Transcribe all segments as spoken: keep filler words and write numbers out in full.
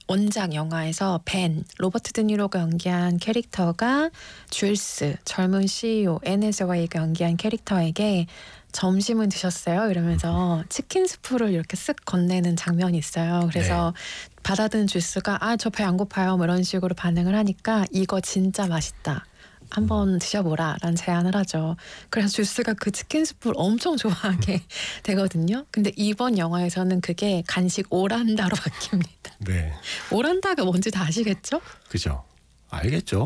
원작 영화에서 벤, 로버트 드니로가 연기한 캐릭터가 줄스, 젊은 씨이오 앤 해서웨이가 연기한 캐릭터에게 점심은 드셨어요? 이러면서 치킨 스프를 이렇게 쓱 건네는 장면이 있어요. 그래서 네. 받아든 줄스가 아, 저 배 안 고파요. 뭐 이런 식으로 반응을 하니까 이거 진짜 맛있다. 한번 드셔보라 라는 제안을 하죠. 그래서 줄스가 그 치킨 스프를 엄청 좋아하게 되거든요. 근데 이번 영화에서는 그게 간식 오란다로 바뀝니다. 네. 오란다가 뭔지 다 아시겠죠? 그죠. 알겠죠.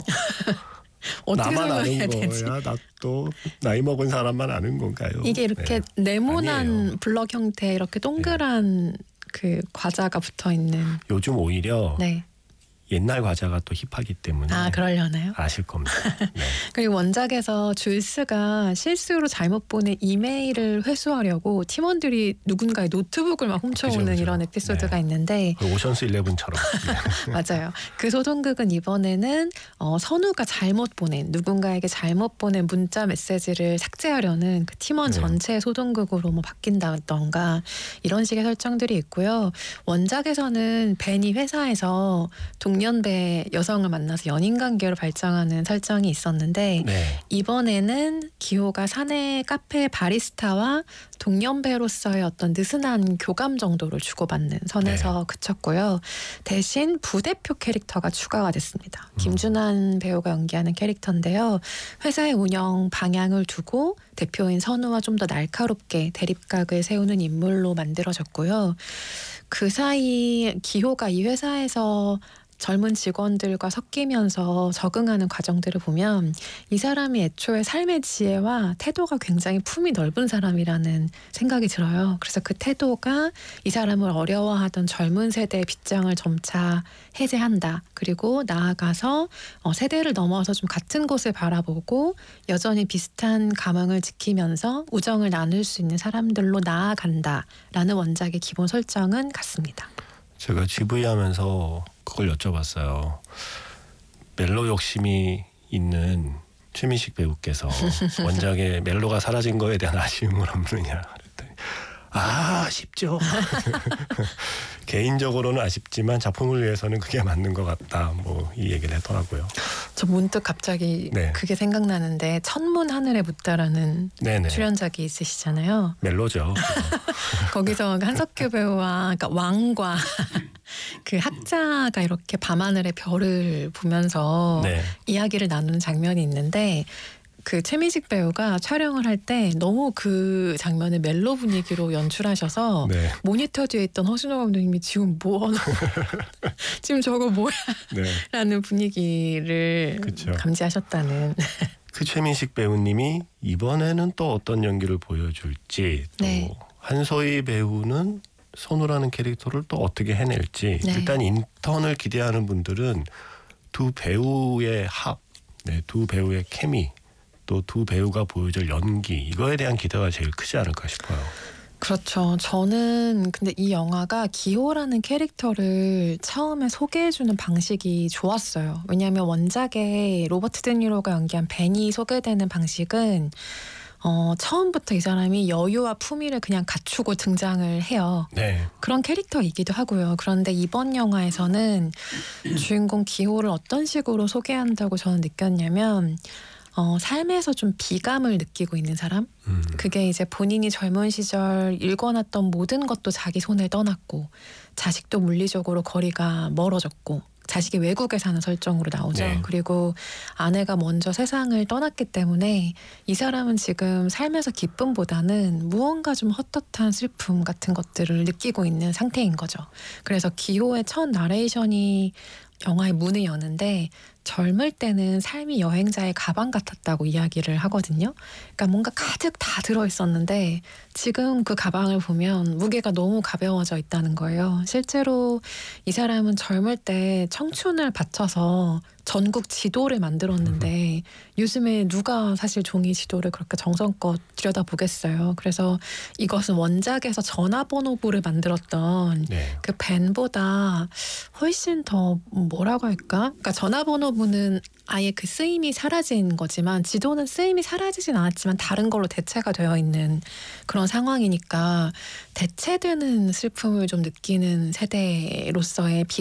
어떻게 나만 아는 설명해야 되지? 거야. 나 또 나이 먹은 사람만 아는 건가요? 이게 이렇게 네. 네모난 아니에요. 블럭 형태 이렇게 동그란 네. 그 과자가 붙어 있는. 요즘 오히려 네. 옛날 과자가 또 힙하기 때문에 아, 그러려나요? 아실 겁니다. 네. 그리고 원작에서 줄스가 실수로 잘못 보낸 이메일을 회수하려고 팀원들이 누군가의 노트북을 막 훔쳐오는 그죠, 그죠. 이런 에피소드가 네. 있는데 그 오션스 일레븐처럼. 네. 맞아요. 그 소동극은 이번에는 어, 선우가 잘못 보낸 누군가에게 잘못 보낸 문자 메시지를 삭제하려는 그 팀원 네. 전체의 소동극으로 뭐 바뀐다던가 이런 식의 설정들이 있고요. 원작에서는 벤이 회사에서 동년배 여성을 만나서 연인관계로 발전하는 설정이 있었는데 네. 이번에는 기호가 사내 카페 바리스타와 동년배로서의 어떤 느슨한 교감 정도를 주고받는 선에서 네. 그쳤고요. 대신 부대표 캐릭터가 추가가 됐습니다. 음. 김준환 배우가 연기하는 캐릭터인데요. 회사의 운영 방향을 두고 대표인 선우와 좀 더 날카롭게 대립각을 세우는 인물로 만들어졌고요. 그 사이 기호가 이 회사에서 젊은 직원들과 섞이면서 적응하는 과정들을 보면 이 사람이 애초에 삶의 지혜와 태도가 굉장히 품이 넓은 사람이라는 생각이 들어요. 그래서 그 태도가 이 사람을 어려워하던 젊은 세대의 빗장을 점차 해제한다. 그리고 나아가서 세대를 넘어서 좀 같은 곳을 바라보고 여전히 비슷한 감흥을 지키면서 우정을 나눌 수 있는 사람들로 나아간다라는 원작의 기본 설정은 같습니다. 제가 지브이 하면서 그걸 여쭤봤어요. 멜로 욕심이 있는 최민식 배우께서 원작의 멜로가 사라진 거에 대한 아쉬움은 없느냐 그랬더니 아, 아쉽죠. 개인적으로는 아쉽지만 작품을 위해서는 그게 맞는 것 같다. 뭐 이 얘기를 하더라고요. 저 문득 갑자기 네. 그게 생각나는데 천문 하늘에 묻다라는 네네. 출연작이 있으시잖아요. 멜로죠. 거기서 한석규 배우와 그러니까 왕과 그 학자가 이렇게 밤하늘의 별을 보면서 네. 이야기를 나누는 장면이 있는데 그 최민식 배우가 촬영을 할 때 너무 그 장면을 멜로 분위기로 연출하셔서 네. 모니터 뒤에 있던 허준호 감독님이 지금 뭐 하나 지금 저거 뭐야 네. 라는 분위기를 그쵸. 감지하셨다는. 그 최민식 배우님이 이번에는 또 어떤 연기를 보여줄지 또 네. 한소희 배우는 선우라는 캐릭터를 또 어떻게 해낼지 네. 일단 인턴을 기대하는 분들은 두 배우의 합, 네, 두 배우의 케미 또 두 배우가 보여줄 연기 이거에 대한 기대가 제일 크지 않을까 싶어요. 그렇죠. 저는 근데 이 영화가 기호라는 캐릭터를 처음에 소개해주는 방식이 좋았어요. 왜냐하면 원작에 로버트 드니로가 연기한 벤이 소개되는 방식은 어, 처음부터 이 사람이 여유와 품위를 그냥 갖추고 등장을 해요. 네. 그런 캐릭터이기도 하고요. 그런데 이번 영화에서는 주인공 기호를 어떤 식으로 소개한다고 저는 느꼈냐면 어, 삶에서 좀 비감을 느끼고 있는 사람? 음. 그게 이제 본인이 젊은 시절 일궈놨던 모든 것도 자기 손을 떠났고 자식도 물리적으로 거리가 멀어졌고 자식이 외국에 사는 설정으로 나오죠. 네. 그리고 아내가 먼저 세상을 떠났기 때문에 이 사람은 지금 삶에서 기쁨보다는 무언가 좀 헛헛한 슬픔 같은 것들을 느끼고 있는 상태인 거죠. 그래서 기호의 첫 나레이션이 영화의 문을 여는데 젊을 때는 삶이 여행자의 가방 같았다고 이야기를 하거든요. 그러니까 뭔가 가득 다 들어있었는데 지금 그 가방을 보면 무게가 너무 가벼워져 있다는 거예요. 실제로 이 사람은 젊을 때 청춘을 바쳐서 전국 지도를 만들었는데 요즘에 누가 사실 종이 지도를 그렇게 정성껏 들여다보겠어요. 그래서 이것은 원작에서 전화번호부를 만들었던 네. 그 벤보다 훨씬 더 뭐라고 할까? 그러니까 전화번호부는 아예 그 쓰임이 사라진 거지만 지도는 쓰임이 사라지진 않았지만 다른 걸로 대체가 되어 있는 그런 상황이니까 대체되는 슬픔을 좀 느끼는 세대로서의